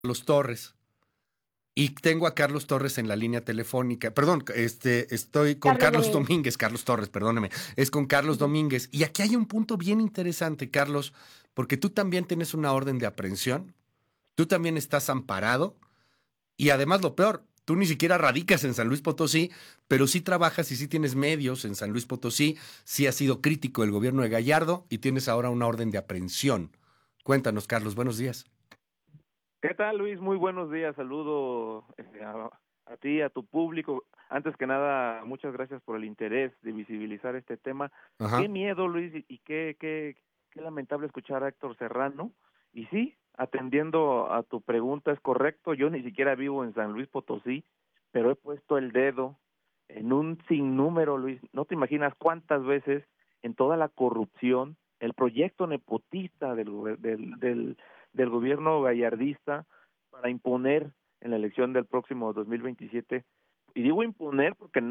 Carlos Torres. Y tengo a Carlos Torres en la línea telefónica. Perdón, estoy con Carlos Domínguez. Carlos Torres, perdóname. Es con Carlos Domínguez. Y aquí hay un punto bien interesante, Carlos, porque tú también tienes una orden de aprehensión. Tú también estás amparado. Y además, lo peor, tú ni siquiera radicas en San Luis Potosí, pero sí trabajas y sí tienes medios en San Luis Potosí. Sí has sido crítico del gobierno de Gallardo y tienes ahora una orden de aprehensión. Cuéntanos, Carlos. Buenos días. ¿Qué tal, Luis? Muy buenos días. Saludo a ti, a tu público. Antes que nada, muchas gracias por el interés de visibilizar este tema. Ajá. Qué miedo, Luis, y qué lamentable escuchar a Héctor Serrano. Y sí, atendiendo a tu pregunta, es correcto. Yo ni siquiera vivo en San Luis Potosí, pero he puesto el dedo en un sinnúmero, Luis. No te imaginas cuántas veces en toda la corrupción, el proyecto nepotista del gobierno gallardista para imponer en la elección del próximo 2027, y digo imponer porque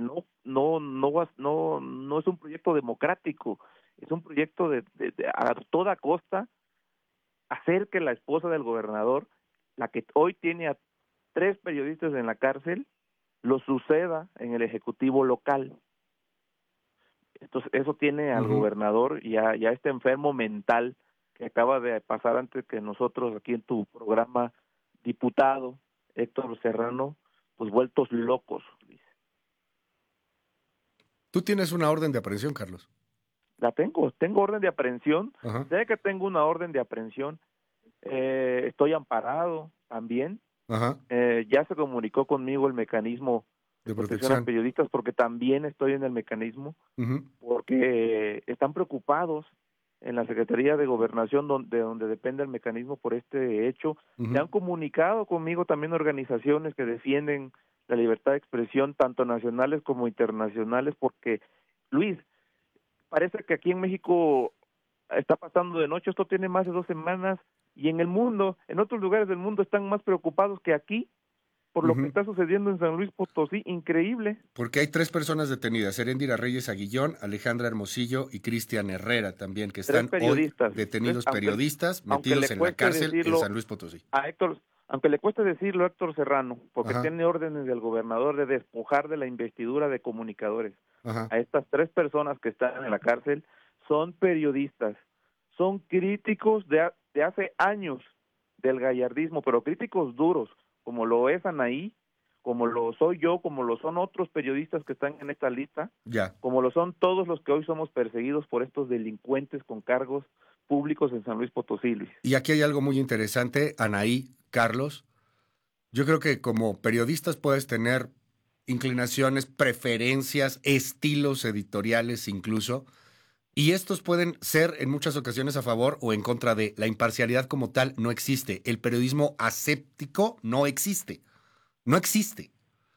no es un proyecto democrático, es un proyecto de a toda costa hacer que la esposa del gobernador, la que hoy tiene a 3 periodistas en la cárcel, lo suceda en el ejecutivo local. Entonces, eso tiene al gobernador y a este enfermo mental que acaba de pasar antes que nosotros aquí en tu programa, diputado Héctor Serrano, pues vueltos locos, Luis. Tú tienes una orden de aprehensión, Carlos. La tengo orden de aprehensión. Ajá. Sé que tengo una orden de aprehensión. Estoy amparado también. Ajá. Ya se comunicó conmigo el mecanismo de protección a periodistas, porque también estoy en el mecanismo, porque están preocupados en la Secretaría de Gobernación, de donde depende el mecanismo, por este hecho. Se han comunicado conmigo también organizaciones que defienden la libertad de expresión, tanto nacionales como internacionales, porque, Luis, parece que aquí en México está pasando de noche. Esto tiene más de 2 semanas, y en el mundo, en otros lugares del mundo, están más preocupados que aquí por lo que está sucediendo en San Luis Potosí. Increíble. Porque hay 3 personas detenidas: Heréndira Reyes Aguillón, Alejandra Hermosillo y Cristian Herrera también, que están hoy detenidos, periodistas metidos en la cárcel en San Luis Potosí. A Héctor, aunque le cueste decirlo a Héctor Serrano, porque tiene órdenes del gobernador de despojar de la investidura de comunicadores. A estas 3 personas que están en la cárcel son periodistas, son críticos de hace años del gallardismo, pero críticos duros, como lo es Anaí, como lo soy yo, como lo son otros periodistas que están en esta lista, como lo son todos los que hoy somos perseguidos por estos delincuentes con cargos públicos en San Luis Potosí, Luis. Y aquí hay algo muy interesante, Anaí, Carlos. Yo creo que como periodistas puedes tener inclinaciones, preferencias, estilos editoriales incluso, y estos pueden ser en muchas ocasiones a favor o en contra de. La imparcialidad como tal no existe. El periodismo aséptico no existe. No existe.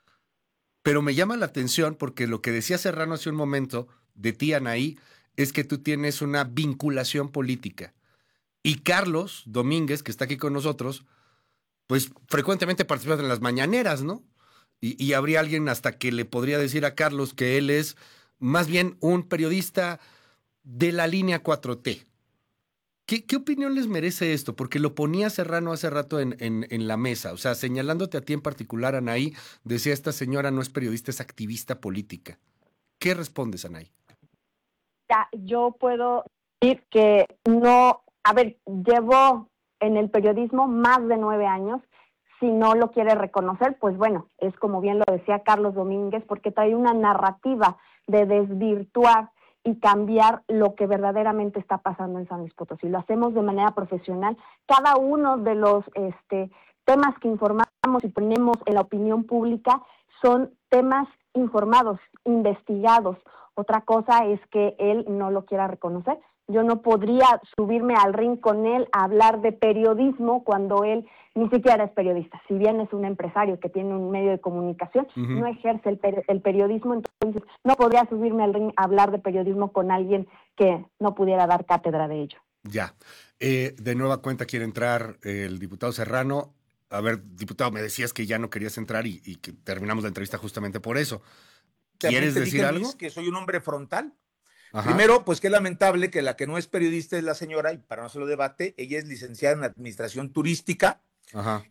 Pero me llama la atención porque lo que decía Serrano hace un momento de ti, Anaí, es que tú tienes una vinculación política. Y Carlos Domínguez, que está aquí con nosotros, pues frecuentemente participa en las mañaneras, ¿no? Y habría alguien hasta que le podría decir a Carlos que él es más bien un periodista de la línea 4T. ¿Qué opinión les merece esto? Porque lo ponía Serrano hace rato en la mesa, o sea, señalándote a ti en particular, Anaí, decía: esta señora no es periodista, es activista política. ¿Qué respondes, Anaí? Ya, yo puedo decir que no, a ver, llevo en el periodismo más de 9 años. Si no lo quiere reconocer, pues bueno, es como bien lo decía Carlos Domínguez, porque trae una narrativa de desvirtuar y cambiar lo que verdaderamente está pasando en San Luis Potosí. Lo hacemos de manera profesional. Cada uno de los temas que informamos y ponemos en la opinión pública son temas informados, investigados. Otra cosa es que él no lo quiera reconocer. Yo no podría subirme al ring con él a hablar de periodismo cuando él ni siquiera es periodista. Si bien es un empresario que tiene un medio de comunicación, no ejerce el periodismo, entonces no podría subirme al ring a hablar de periodismo con alguien que no pudiera dar cátedra de ello. Ya. De nueva cuenta quiere entrar el diputado Serrano. A ver, diputado, me decías que ya no querías entrar y que terminamos la entrevista justamente por eso. ¿Quieres decir algo? Luis, que soy un hombre frontal. Primero, pues qué lamentable que la que no es periodista es la señora, y para no hacerlo debate, ella es licenciada en Administración Turística, Ajá.